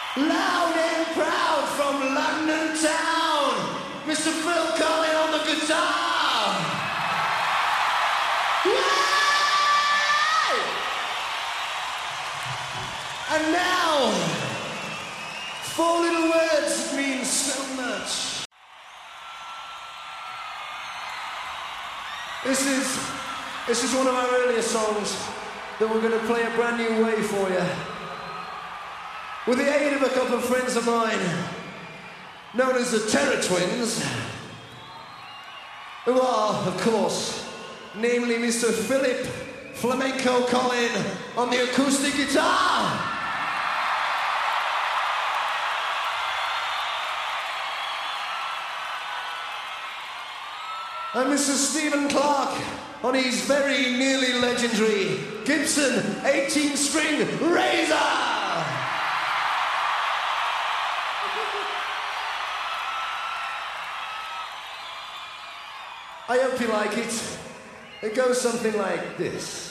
Loud and proud from London town, Mr. Phil Collins on the guitar. Yay! And now, four little words that mean so much. This is one of our earlier songs that we're going to play a brand new way for you. With the aid of a couple of friends of mine, known as the Terror Twins, who are, of course, namely Mr. Philip Flamenco Collin on the acoustic guitar, and Mr. Stephen Clark on his very nearly legendary Gibson 18-string Razor. I hope you like it. It goes something like this.